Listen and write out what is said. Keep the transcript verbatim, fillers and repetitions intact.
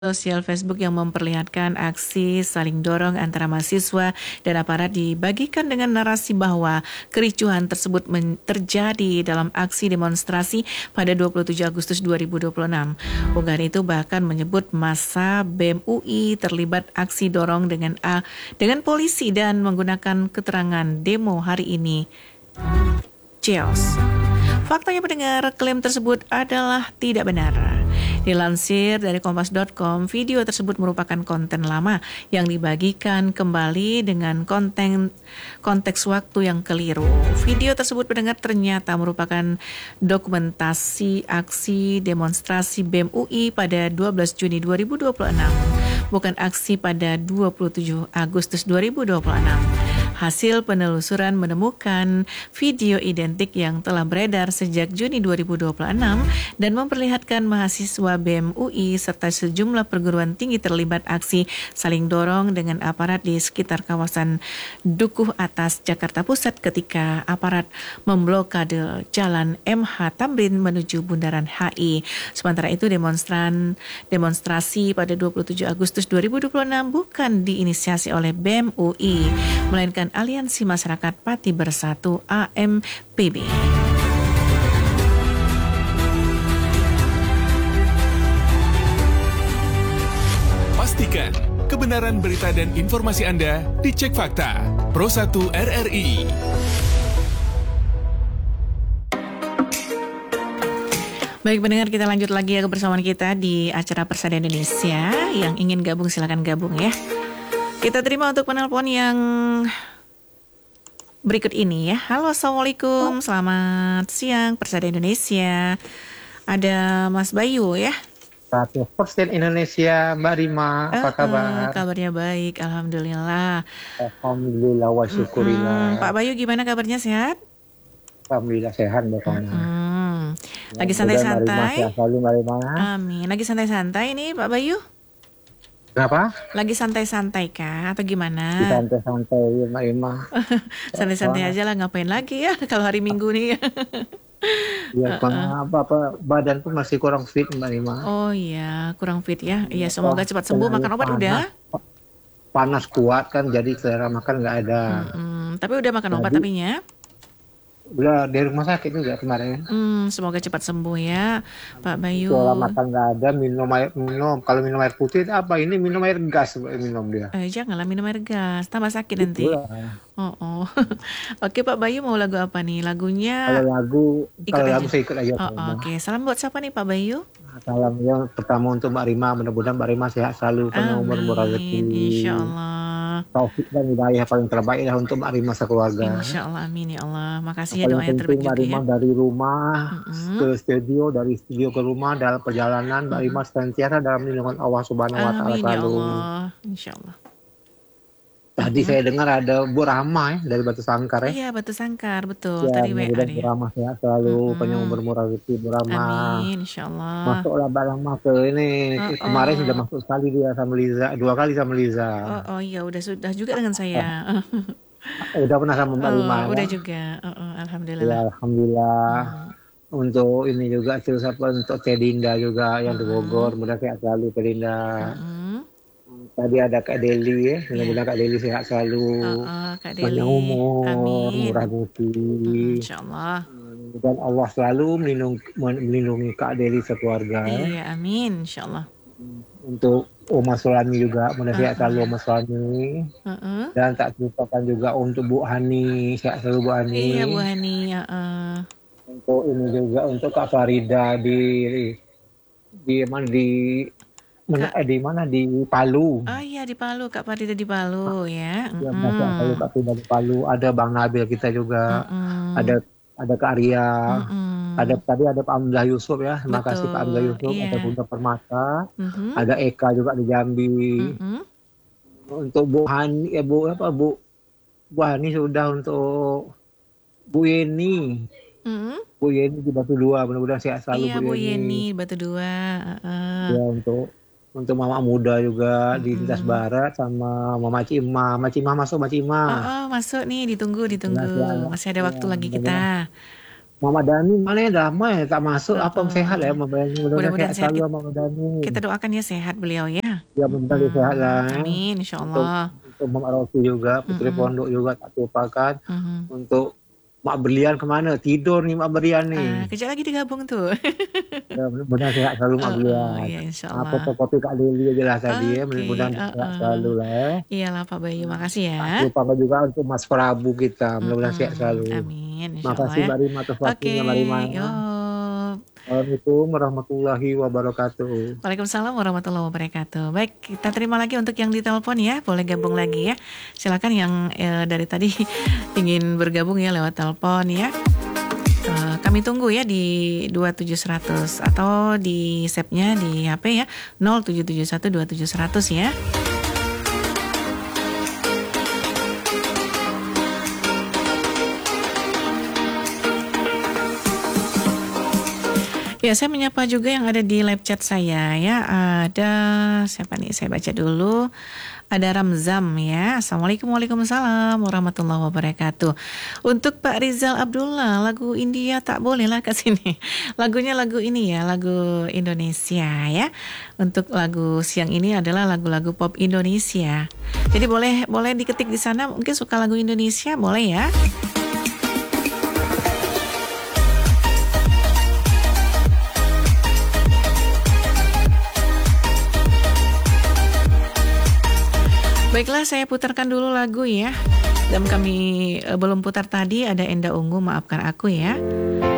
Sosial Facebook yang memperlihatkan aksi saling dorong antara mahasiswa dan aparat dibagikan dengan narasi bahwa kericuhan tersebut terjadi dalam aksi demonstrasi pada dua puluh tujuh Agustus dua ribu dua puluh enam. Unggahan itu bahkan menyebut massa B E M U I terlibat aksi dorong dengan A dengan polisi dan menggunakan keterangan demo hari ini. Chaos. Faktanya pendengar, klaim tersebut adalah tidak benar. Dilansir dari kompas dot com, video tersebut merupakan konten lama yang dibagikan kembali dengan konten konteks waktu yang keliru. Video tersebut pendengar ternyata merupakan dokumentasi aksi demonstrasi B E M U I pada dua belas Juni dua ribu dua puluh enam, bukan aksi pada dua puluh tujuh Agustus dua ribu dua puluh enam. Hasil penelusuran menemukan video identik yang telah beredar sejak Juni dua ribu dua puluh enam dan memperlihatkan mahasiswa B E M U I serta sejumlah perguruan tinggi terlibat aksi saling dorong dengan aparat di sekitar kawasan Dukuh Atas, Jakarta Pusat ketika aparat memblokade jalan M H Tamrin menuju Bundaran H I. Sementara itu demonstran demonstrasi pada dua puluh tujuh Agustus dua ribu dua puluh enam bukan diinisiasi oleh B E M U I, melainkan Aliansi Masyarakat Pati Bersatu A M P B. Pastikan kebenaran berita dan informasi Anda dicek fakta. Pro satu R R I. Baik pendengar, kita lanjut lagi ya kebersamaan kita di acara Persada Indonesia. Yang ingin gabung silakan gabung ya. Kita terima untuk penelpon yang berikut ini ya. Halo, assalamualaikum, selamat siang Persada Indonesia. Ada Mas Bayu ya. Radio Persada Indonesia, Mbak Rima, apa Uh, kabar? uh, kabarnya baik, alhamdulillah. Alhamdulillah wa syukurillah. Hmm, Pak Bayu gimana kabarnya, sehat? Alhamdulillah sehat Mbak Rima. Hmm. Lagi santai-santai? Selalu Mbak Rima. Amin. Lagi santai-santai nih Pak Bayu? Kenapa? Lagi santai-santai kah atau gimana? Santai-santai Mbak Rima. Santai-santai aja lah, ngapain lagi ya kalau hari Minggu nih. Ya, karena apa-apa badan pun masih kurang fit Mbak Rima. Oh iya, kurang fit ya. Iya, semoga cepat sembuh. Makan obat udah? Panas kuat kan, jadi selera makan nggak ada. Hmm, tapi udah makan obat tapi ya? Udah dari rumah sakit juga kemarin. Hmm, semoga cepat sembuh ya, Pak Bayu. Selera makan nggak ada, minum air minum. Kalau minum air putih apa ini minum air gas minum dia. Eh, janganlah minum air gas, tambah sakit nanti. Itulah. Oh, oh. Oke Pak Bayu, mau lagu apa nih? Lagunya? Kalau lagu, ikut kalau aja. lagu saya ikut aja. Oh, oh, Oke, okay. Salam buat siapa nih Pak Bayu? Salam yang pertama untuk Mbak Rima, mudah-mudahan Mbak Rima sehat selalu, penuh umur murah rezeki. Insya Allah. Taufik dan hidayah paling terbaik lah untuk Mbak Rima sekeluarga. Insya Allah, amin ya Allah. Makasih ya Paling doanya terbaik Mbak juga Rima ya. dari rumah Mm-mm. ke studio, dari studio ke rumah dalam perjalanan Mbak Rima senantiasa dalam lindungan Allah Subhanahu Wa Taala Amin ya selalu. Allah, Insya Allah. Tadi saya dengar ada Bu Rahma ya dari Batu Sangkar ya. Iya, Batu Sangkar, betul. Ya, Tadi W A mudah-mudahan Bu dia. Rahma sehat selalu, Mm-mm. panjang umur murah rezeki Bu Rahma. Amin, Insya Allah. Masuklah Mbak Rahma ke ini. Oh, Kemarin oh. sudah masuk sekali dia sama Liza, dua kali sama Liza. Oh, oh iya, udah sudah juga dengan saya. Udah pernah sama Mbak Oh, Rima ya? udah juga. Oh, oh, Ya, alhamdulillah. alhamdulillah. Hmm. Untuk ini juga terus apa untuk Tedinda juga yang di Bogor, mudah sehat selalu Tedinda. Mm-mm. Tadi ada Kak Deli ya, mudah-mudahan Kak Deli sehat selalu. Oh, oh, Kak Deli. Panjang umur, Amin. murah rezeki. Mm, Insya Allah. Dan Allah selalu melindungi, melindungi Kak Deli sekeluarga. Iya, amin. Insya Allah. Untuk Oma Sulami juga, mudah sehat selalu Oma Sulami. Uh-uh. Dan tak terlupakan juga untuk Bu Hani, sehat selalu Bu Hani. Iya, Bu Hani. Uh-uh. Untuk ini juga untuk Kak Farida di di mana di mana, eh, di mana di Palu. Oh iya, di Palu, Kak Farida di Palu ya. Ya, Mm-mm. masih Palu Kak Farida di Palu. Ada Bang Nabil kita juga. Mm-mm. Ada ada Kak Arya. Mm-mm. Ada tadi ada Pak Amdah Yusuf ya. Terima Betul, kasih Pak Amdah Yusuf. iya. Ada Bunda Permata. Mhm. Ada Eka juga di Jambi. Mm-mm. Untuk Bu Hani, eh, Bu apa Bu Bu Hani sudah untuk Bu Yeni. Mm-mm. Bu Yeni di Batu Dua, mudah-mudahan sehat selalu Iya, Bu Yeni, Batu Dua. Uh-uh. Ya, untuk untuk Mama Muda juga di Lintas Mm-mm. Barat sama Mama Cima. Mama Cima masuk Mama Cima. Oh, oh, masuk nih, ditunggu, ditunggu. Masih ada- Masih ada waktu ya, lagi kita. Mama Dani mana ya lama ya tak masuk Uh, apa sehat ya Mama Dani mudah-mudahan mudah-mudahan sehat sehat. selalu Kita, Mama Dani. kita doakan ya sehat beliau ya. Ya mudah-mudahan sehat Hmm, lah. amin, insya Untuk Allah. untuk Mama Rosi juga putri Mm-mm. pondok juga tak lupakan. Mhm. Untuk Mak Berlian kemana? Tidur nih Mak Berlian Ah, nih. kejap lagi digabung tuh. Ya, mudah-mudahan sehat selalu Mak Uh, uh, Berlian. ya insya Ah, Allah. foto-foto Kak Lili aja lah tadi ya. Oke, Mudah-mudahan uh, sehat uh. selalu lah ya. Iyalah Pak Bayu, makasih ya. Tak lupa juga untuk Mas Prabu kita. Mudah-mudahan sehat Mm-mm. selalu. Amin, insya Allah Makasih ya. Mbak Rima atas Oke, waktunya Mbak Rima. yuk. Assalamualaikum warahmatullahi wabarakatuh. Waalaikumsalam warahmatullahi wabarakatuh. Baik, kita terima lagi untuk yang ditelepon ya. Boleh gabung lagi ya. Silakan yang eh, dari tadi ingin bergabung ya lewat telepon ya. Eh, kami tunggu ya di dua tujuh seratus atau di save-nya di H P ya nol tujuh tujuh satu dua tujuh seratus ya. Ya, saya menyapa juga yang ada di live chat saya ya. Ada siapa nih? Saya baca dulu. Ada Ramzam ya. Assalamualaikum waalaikumsalam warahmatullahi wabarakatuh. Untuk Pak Rizal Abdullah, lagu India tak boleh lah ke sini. Lagunya lagu ini ya, lagu Indonesia ya. Untuk lagu siang ini adalah lagu-lagu pop Indonesia. Jadi boleh boleh diketik di sana. Mungkin suka lagu Indonesia, boleh ya. Baiklah, saya putarkan dulu lagu ya. Dan kami e, belum putar tadi ada Enda Ungu, maafkan aku ya.